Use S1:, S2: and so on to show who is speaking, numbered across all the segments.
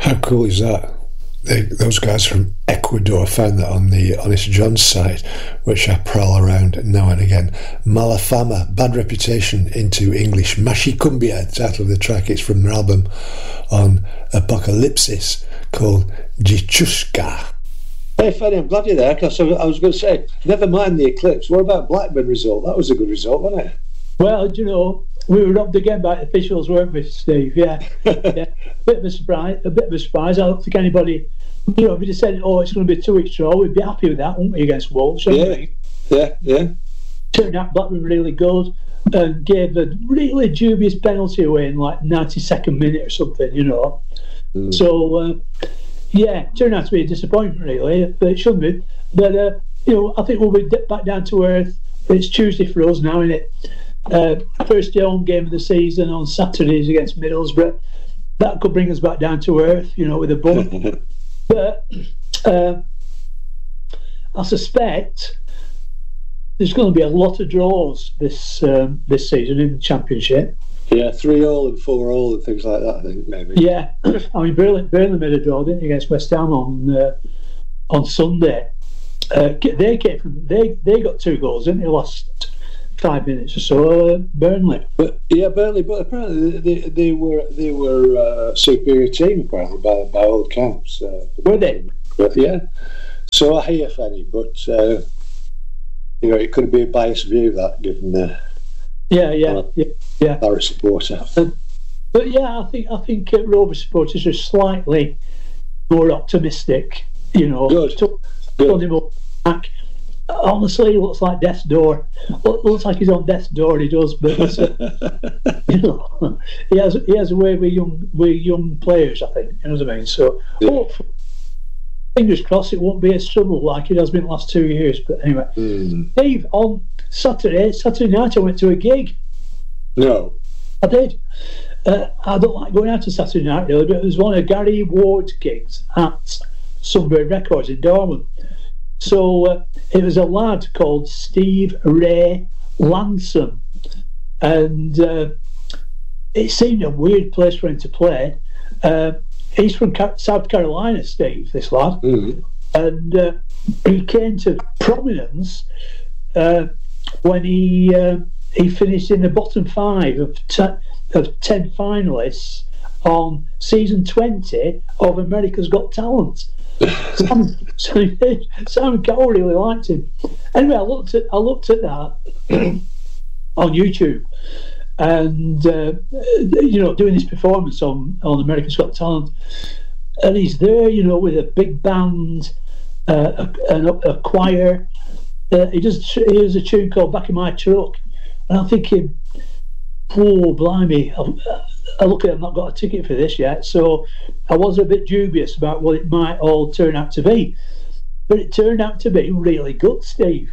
S1: How cool is that? Those guys from Ecuador found that on the Honest John's site, which I prowl around now and again. Mala Fama, Bad Reputation into English. Mashicumbia, title of the track. It's from their album on Apocalypsis called Jichushka.
S2: Hey, Fanny, I'm glad you're there, because I was going to say, never mind the eclipse. What about Blackburn result? That was a good result, wasn't it?
S3: Well, we were robbed again by the officials, weren't we, Steve? Yeah. Yeah. Bit of a surprise. I don't think anybody, if you'd have said, it's going to be 2 weeks draw, we'd be happy with that, wouldn't we, against Wolves?
S2: Yeah.
S3: Turned out Blackburn really good and gave a really dubious penalty away in like 92nd minute or something, So, turned out to be a disappointment, really, but it shouldn't be. But, I think we'll be back down to earth. It's Tuesday for us now, isn't it? First home game of the season on Saturdays against Middlesbrough. That could bring us back down to earth, with a bump. But I suspect there's going to be a lot of draws this season in the Championship.
S2: Yeah, 3-3 and 4-4 and things like that, I think, maybe.
S3: Yeah, I mean, Burnley made a draw, didn't they, against West Ham on Sunday. They got 2 goals, didn't they, last 5 minutes or so, Burnley.
S2: But apparently they were a superior team, apparently, by old counts.
S3: Were they?
S2: But, yeah. So I hear, Fanny, but it could be a biased view, that, given the Barrett supporter.
S3: But yeah, I think Rover supporters are slightly more optimistic.
S2: Good.
S3: Back. Honestly, he looks like death's door. Looks like he's on death's door. He does, but he has a way with young players. I think, what I mean. So, fingers crossed, it won't be a struggle like it has been the last 2 years. But anyway, Dave, on Saturday night, I went to a gig.
S2: No,
S3: I did. I don't like going out to Saturday night really, but it was one of Gary Ward's gigs at Sunbird Records in Darwin. So it was a lad called Steve Ray Lansom, and it seemed a weird place for him to play. He's from South Carolina, Steve, this lad, and he came to prominence when he finished in the bottom 5 of 10 finalists on season 20 of America's Got Talent. Simon Cowell really liked him. Anyway, I looked at that on YouTube, and doing this performance on America's Got Talent, and he's there, with a big band, a choir. He has a tune called "Back in My Truck," and I'm thinking, oh blimey! I look at it, I've not got a ticket for this yet, so I was a bit dubious about what it might all turn out to be. But it turned out to be really good, Steve.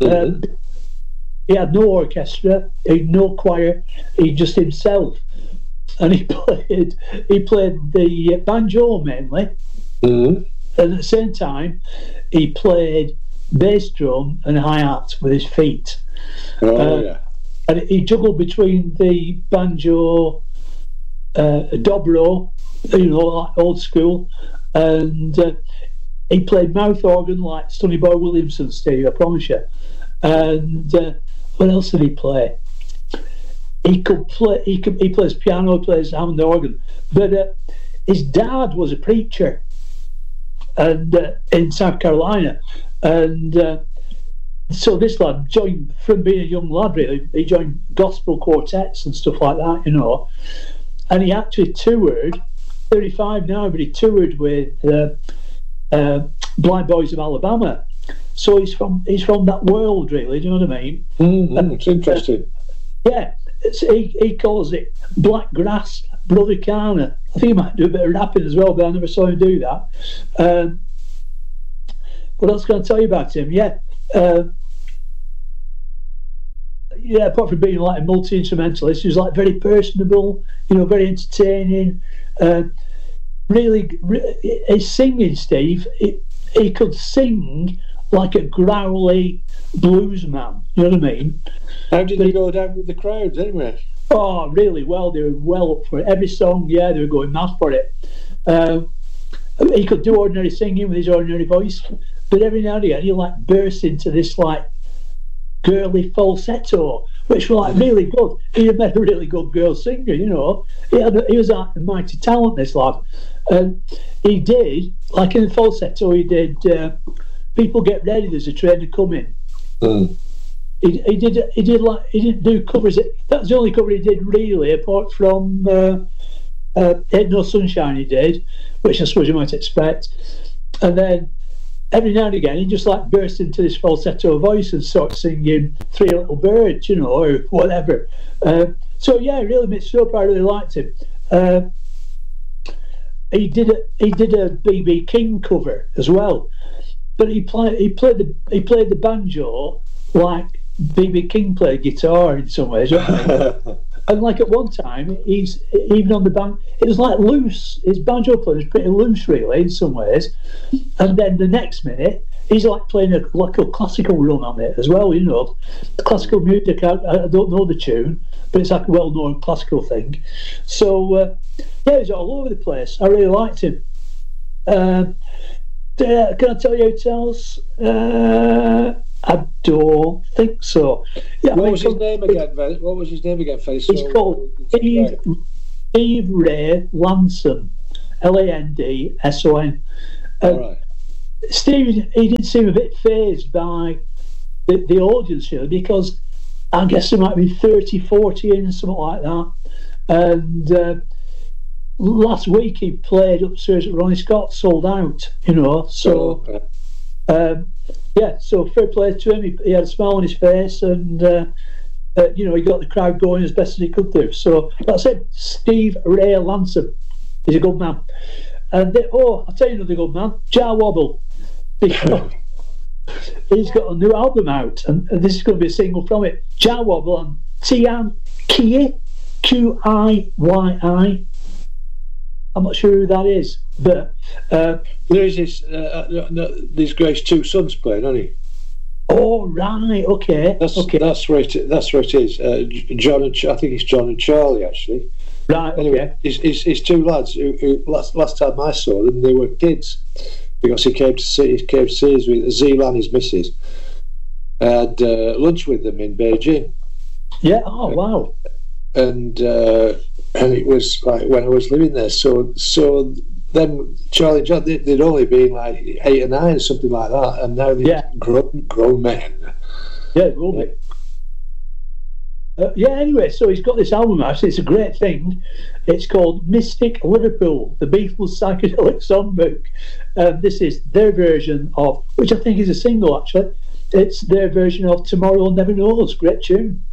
S3: He had no orchestra, he had no choir, he just himself. And he played the banjo mainly, and at the same time he played bass drum and hi-hat with his feet. And he juggled between the banjo, dobro, like old school, and he played mouth organ like Sonny Boy Williamson, Steve, I promise you. And what else did he play? He plays piano, he plays Hammond organ, but his dad was a preacher, and in South Carolina, and so this lad joined, from being a young lad really, he joined gospel quartets and stuff like that, and he actually toured, 35 now, but he toured with Blind Boys of Alabama. So he's from that world, really. Do you know what I mean?
S2: It's interesting.
S3: Yeah, he calls it Black Grass Brother Carner. I think he might do a bit of rapping as well, but I never saw him do that. What else can I tell you about him? Apart from being like a multi-instrumentalist, he was like very personable, very entertaining. Really, his singing, Steve, he could sing like a growly blues man. You know what I mean?
S2: How did he go down with the crowds anyway?
S3: Oh, really well. They were well up for it. Every song, they were going mad for it. he could do ordinary singing with his ordinary voice, but every now and again he like burst into this like girly falsetto, which were like really good. He had made a really good girl singer, you know. He was a mighty talent, this lad. And he did, like in the falsetto, he did People Get Ready, There's a Train Coming. He didn't do covers. That was the only cover he did really, apart from Ain't No Sunshine he did, which I suppose you might expect. And then every now and again he just like burst into this falsetto voice and started singing Three Little Birds, you know, or whatever. So yeah, he really mixed it up. I really liked him. He did a BB King cover as well, but he played the banjo like BB King played guitar in some ways. And like at one time, he's even on the band. It was like loose. His banjo playing was pretty loose, really, in some ways. And then the next minute, he's like playing a classical run on it as well. You know, the classical music. I don't know the tune, but it's like a well-known classical thing. So yeah, he's all over the place. I really liked him. Can I tell you who else? I don't think so. Yeah,
S2: what was his name again, Face?
S3: He's called Steve Ray Lanson, Landson.
S2: Right.
S3: Steve, he did seem a bit phased by the audience here, because I guess there might be 30, 40 in, something like that. And last week he played upstairs at Ronnie Scott, sold out, you know. So yeah, so fair play to him. He had a smile on his face, and you know, he got the crowd going as best as he could do. So that's it. Steve Ray Lanson. He's a good man. And I'll tell you another good man, Jah Wobble. Because he's got a new album out, and this is going to be a single from it. Jah Wobble and Tian Qiyi, Qiyi. I'm not sure who that is, but
S2: there is these Grace Two Sons playing, hasn't he?
S3: Oh right, okay.
S2: That's where it is. John and I think it's John and Charlie actually.
S3: Right.
S2: Anyway,
S3: okay.
S2: It's two lads who last time I saw them, they were kids, because he came to see us with Zeelan, his missus, had lunch with them in Beijing.
S3: Yeah. Oh wow.
S2: And it was like when I was living there. So then Charlie and John, they'd only been like 8 or 9 or something like that, and now they're grown men.
S3: Yeah, it will be. Yeah, anyway, so he's got this album out. It's a great thing. It's called Mystic Liverpool, the Beatles Psychedelic Songbook. This is their version of, which I think is a single actually, it's their version of Tomorrow Never Knows. Great tune.